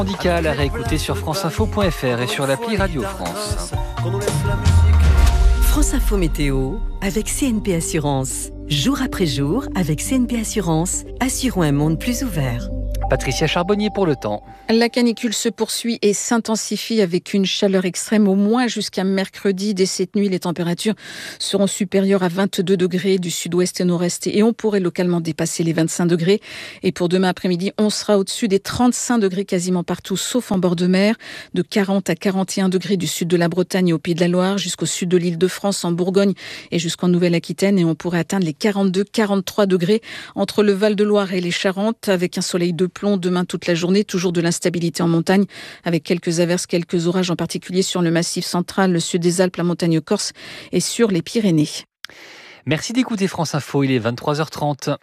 Syndical à réécouter sur franceinfo.fr et sur l'appli Radio France. France Info Météo avec CNP Assurance. Jour après jour, avec CNP Assurance, assurons un monde plus ouvert. Patricia Charbonnier pour le temps. La canicule se poursuit et s'intensifie avec une chaleur extrême au moins jusqu'à mercredi. Dès cette nuit, les températures seront supérieures à 22 degrés du sud-ouest et nord-est et on pourrait localement dépasser les 25 degrés. Et pour demain après-midi, on sera au-dessus des 35 degrés quasiment partout, sauf en bord de mer, de 40 à 41 degrés du sud de la Bretagne et au Pays de la Loire, jusqu'au sud de l'Île-de-France, en Bourgogne et jusqu'en Nouvelle-Aquitaine. Et on pourrait atteindre les 42-43 degrés entre le Val-de-Loire et les Charentes, avec un soleil de plomb demain toute la journée, toujours de l'instabilité en montagne, avec quelques averses, quelques orages, en particulier sur le massif central, le sud des Alpes, la montagne corse et sur les Pyrénées. Merci d'écouter France Info, il est 23h30.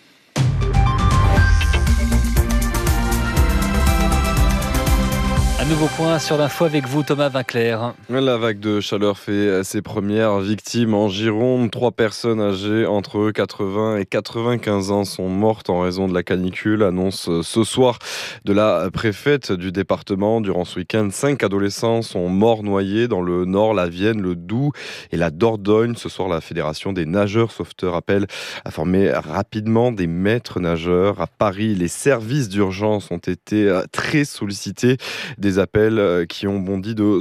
Un nouveau point sur l'info avec vous, Thomas Vinclair. La vague de chaleur fait ses premières victimes en Gironde. 3 personnes âgées entre 80 et 95 ans sont mortes en raison de la canicule, annonce ce soir de la préfète du département. Durant ce week-end, 5 adolescents sont morts noyés dans le Nord, la Vienne, le Doubs et la Dordogne. Ce soir, la Fédération des nageurs sauveteurs appelle à former rapidement des maîtres nageurs. À Paris, les services d'urgence ont été très sollicités. Des appels qui ont bondi de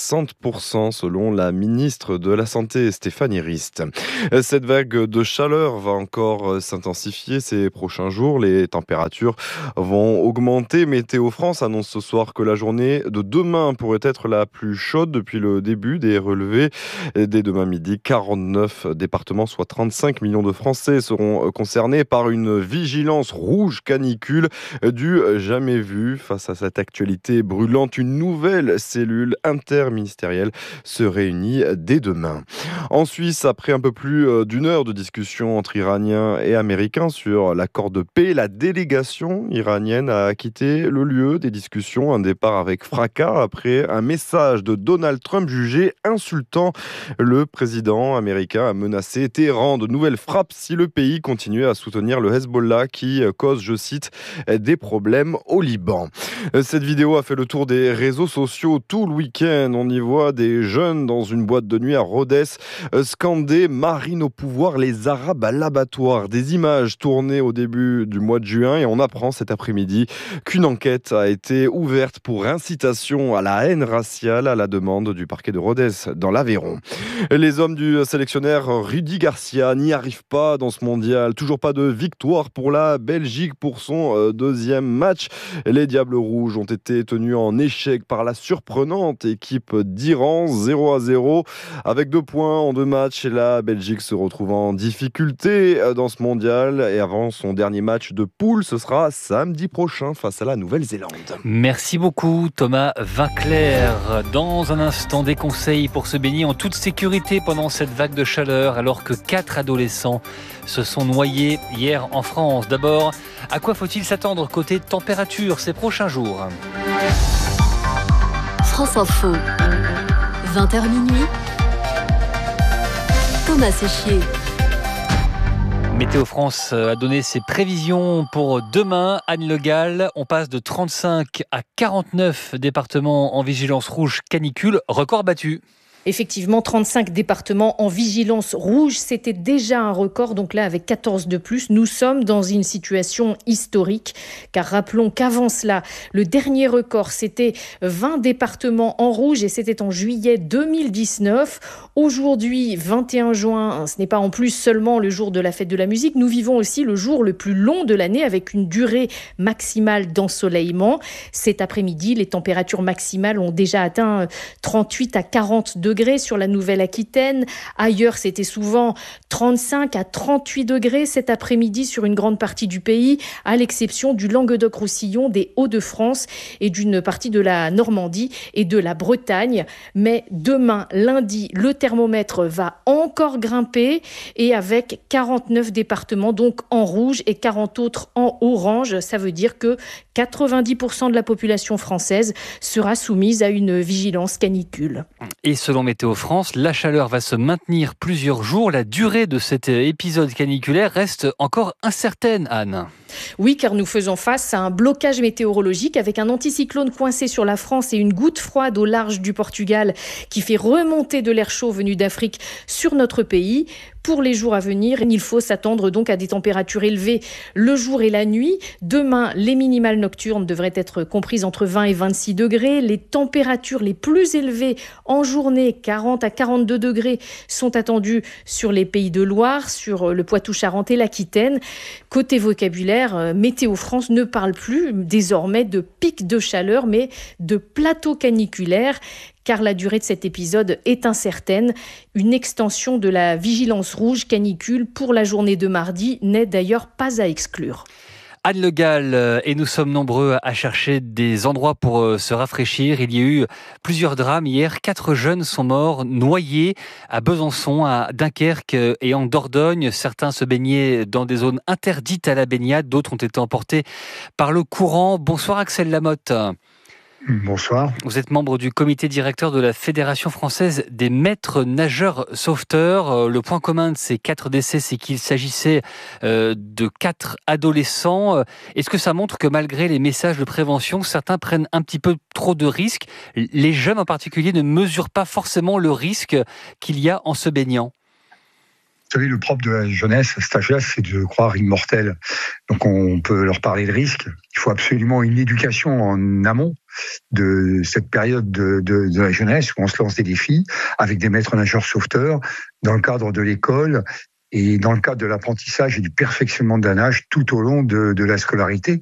60% selon la ministre de la Santé, Stéphanie Rist. Cette vague de chaleur va encore s'intensifier ces prochains jours. Les températures vont augmenter. Météo France annonce ce soir que la journée de demain pourrait être la plus chaude depuis le début des relevés. Dès demain midi, 49 départements, soit 35 millions de Français, seront concernés par une vigilance rouge canicule du jamais vu. Face à cette actualité brûlante, une nouvelle cellule interministérielle se réunit dès demain. En Suisse, après un peu plus d'une heure de discussion entre Iraniens et Américains sur l'accord de paix, la délégation iranienne a quitté le lieu des discussions. Un départ avec fracas après un message de Donald Trump jugé insultant. Le président américain a menacé Téhéran de nouvelles frappes si le pays continuait à soutenir le Hezbollah qui cause, je cite, des problèmes au Liban. Cette vidéo a fait le tour des réseaux sociaux tout le week-end. On y voit des jeunes dans une boîte de nuit à Rhodes scander « Marine au pouvoir, les Arabes à l'abattoir ». Des images tournées au début du mois de juin et on apprend cet après-midi qu'une enquête a été ouverte pour incitation à la haine raciale à la demande du parquet de Rhodes dans l'Aveyron. Les hommes du sélectionneur Rudi Garcia n'y arrivent pas dans ce mondial. Toujours pas de victoire pour la Belgique pour son deuxième match. Les Diables Rouges ont été tenus en échec par la surprenante équipe d'Iran, 0-0 avec 2 points en 2 matchs. Et la Belgique se retrouve en difficulté dans ce mondial et avant son dernier match de poule, ce sera samedi prochain face à la Nouvelle-Zélande. Merci beaucoup Thomas Vinclair. Dans un instant, des conseils pour se baigner en toute sécurité pendant cette vague de chaleur alors que 4 adolescents se sont noyés hier en France. D'abord, à quoi faut-il s'attendre côté température ces prochains jours ? France Info, 20h minuit, Thomas Séchier. Météo France a donné ses prévisions pour demain. Anne Le Gall, on passe de 35 à 49 départements en vigilance rouge canicule, record battu. Effectivement, 35 départements en vigilance rouge, c'était déjà un record. Donc là, avec 14 de plus, nous sommes dans une situation historique. Car rappelons qu'avant cela, le dernier record, c'était 20 départements en rouge et c'était en juillet 2019. Aujourd'hui, 21 juin, ce n'est pas en plus seulement le jour de la fête de la musique. Nous vivons aussi le jour le plus long de l'année avec une durée maximale d'ensoleillement. Cet après-midi, les températures maximales ont déjà atteint 38 à 40 degrés sur la Nouvelle-Aquitaine. Ailleurs, c'était souvent 35 à 38 degrés cet après-midi sur une grande partie du pays, à l'exception du Languedoc-Roussillon, des Hauts-de-France et d'une partie de la Normandie et de la Bretagne. Mais demain, lundi, le thermomètre va encore grimper et avec 49 départements donc en rouge et 40 autres en orange. Ça veut dire que 90% de la population française sera soumise à une vigilance canicule. Et selon Météo France, la chaleur va se maintenir plusieurs jours. La durée de cet épisode caniculaire reste encore incertaine, Anne. Oui, car nous faisons face à un blocage météorologique avec un anticyclone coincé sur la France et une goutte froide au large du Portugal qui fait remonter de l'air chaud venu d'Afrique sur notre pays. Pour les jours à venir, il faut s'attendre donc à des températures élevées le jour et la nuit. Demain, les minimales nocturnes devraient être comprises entre 20 et 26 degrés. Les températures les plus élevées en journée, 40 à 42 degrés, sont attendues sur les Pays de Loire, sur le Poitou-Charentes et l'Aquitaine. Côté vocabulaire, Météo France ne parle plus désormais de pic de chaleur, mais de plateau caniculaire, car la durée de cet épisode est incertaine. Une extension de la vigilance rouge canicule pour la journée de mardi n'est d'ailleurs pas à exclure. Anne Le Gall, et nous sommes nombreux à chercher des endroits pour se rafraîchir. Il y a eu plusieurs drames hier. 4 jeunes sont morts noyés à Besançon, à Dunkerque et en Dordogne. Certains se baignaient dans des zones interdites à la baignade. D'autres ont été emportés par le courant. Bonsoir Axel Lamotte. Bonsoir. Vous êtes membre du comité directeur de la Fédération française des maîtres nageurs sauveteurs. Le point commun de ces 4 décès, c'est qu'il s'agissait de 4 adolescents. Est-ce que ça montre que malgré les messages de prévention, certains prennent un petit peu trop de risques? Les jeunes en particulier ne mesurent pas forcément le risque qu'il y a en se baignant. Vous savez, le propre de la jeunesse, cet âge-là, c'est de croire immortel. Donc on peut leur parler de risque. Il faut absolument une éducation en amont de cette période de la jeunesse où on se lance des défis avec des maîtres nageurs sauveteurs dans le cadre de l'école et dans le cadre de l'apprentissage et du perfectionnement de la nage tout au long de la scolarité.